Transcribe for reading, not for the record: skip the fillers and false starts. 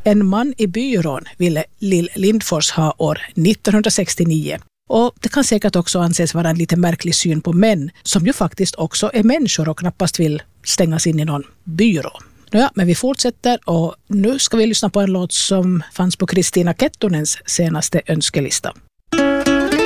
En man i byrån ville Lill Lindfors ha år 1969. Och det kan säkert också anses vara en lite märklig syn på män som ju faktiskt också är människor och knappast vill stängas in i någon byrå. Ja, men vi fortsätter och nu ska vi lyssna på en låt som fanns på Kristiina Kettunens senaste önskelista.